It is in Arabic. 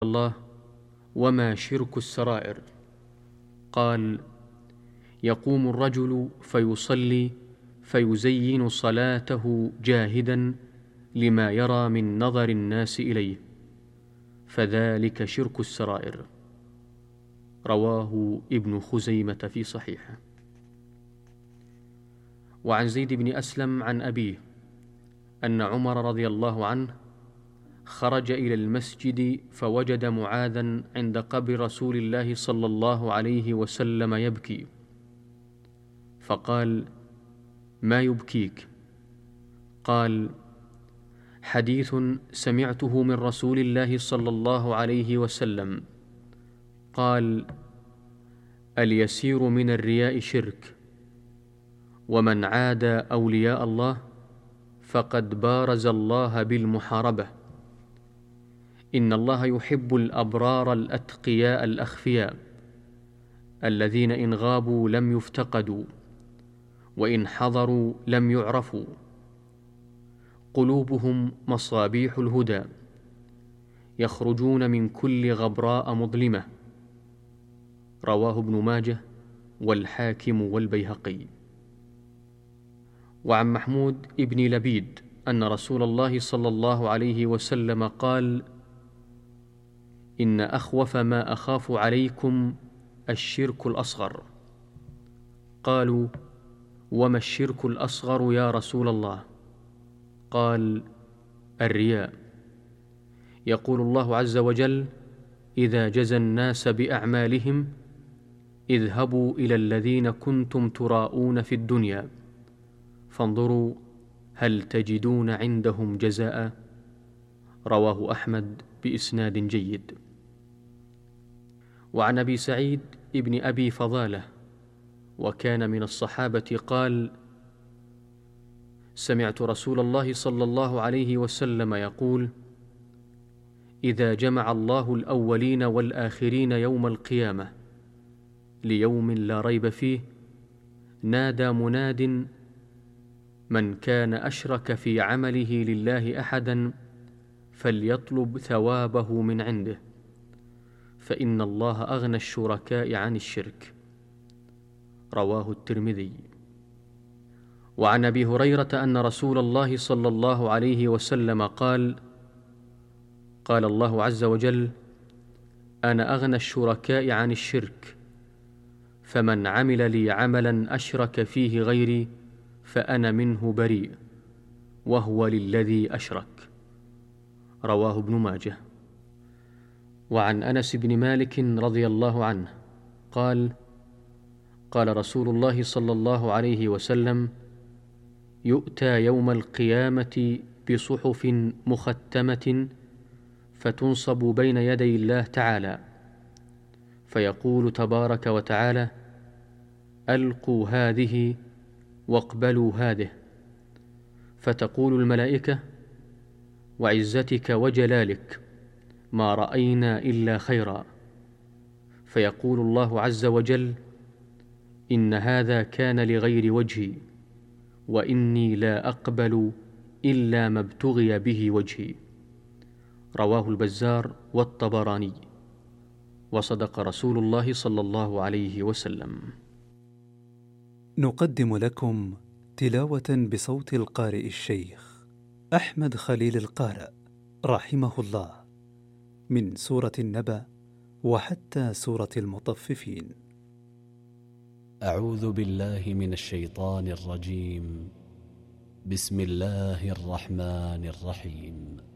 الله: وما شرك السرائر؟ قال: يقوم الرجل فيصلي فيزين صلاته جاهدا لما يرى من نظر الناس إليه، فذلك شرك السرائر. رواه ابن خزيمة في صحيحه. وعن زيد بن أسلم عن أبيه أن عمر رضي الله عنه خرج إلى المسجد فوجد معاذا عند قبر رسول الله صلى الله عليه وسلم يبكي، فقال: ما يبكيك؟ قال: حديث سمعته من رسول الله صلى الله عليه وسلم، قال: اليسير من الرياء شرك، ومن عادى أولياء الله فقد بارز الله بالمحاربة. إن الله يحب الأبرار الأتقياء الأخفياء الذين إن غابوا لم يفتقدوا، وإن حضروا لم يعرفوا، قلوبهم مصابيح الهدى، يخرجون من كل غبراء مظلمة. رواه ابن ماجه والحاكم والبيهقي. وعن محمود ابن لبيد أن رسول الله صلى الله عليه وسلم قال: إن أخوف ما أخاف عليكم الشرك الأصغر. قالوا: وما الشرك الأصغر يا رسول الله؟ قال: الرياء. يقول الله عز وجل: إذا جزى الناس بأعمالهم اذهبوا إلى الذين كنتم تراءون في الدنيا فانظروا هل تجدون عندهم جزاء. رواه أحمد بإسناد جيد. وعن أبي سعيد ابن أبي فضالة وكان من الصحابة قال: سمعت رسول الله صلى الله عليه وسلم يقول: إذا جمع الله الأولين والآخرين يوم القيامة ليوم لا ريب فيه نادى مناد: من كان أشرك في عمله لله أحدا فليطلب ثوابه من عنده، فإن الله أغنى الشركاء عن الشرك. رواه الترمذي. وعن أبي هريرة أن رسول الله صلى الله عليه وسلم قال: قال الله عز وجل: أنا أغنى الشركاء عن الشرك، فمن عمل لي عملا أشرك فيه غيري فأنا منه بريء، وهو للذي أشرك. رواه ابن ماجه. وعن أنس بن مالك رضي الله عنه قال: قال رسول الله صلى الله عليه وسلم: يؤتى يوم القيامة بصحف مختمة فتنصب بين يدي الله تعالى، فيقول تبارك وتعالى: ألقوا هذه واقبلوا هذه، فتقول الملائكة: وعزتك وجلالك ما رأينا إلا خيرا. فيقول الله عز وجل: إن هذا كان لغير وجهي، وإني لا أقبل إلا ما ابتغي به وجهي. رواه البزار والطبراني. وصدق رسول الله صلى الله عليه وسلم. نقدم لكم تلاوة بصوت القارئ الشيخ أحمد خليل القارئ رحمه الله من سورة النبأ وحتى سورة المطففين. أعوذ بالله من الشيطان الرجيم. بسم الله الرحمن الرحيم.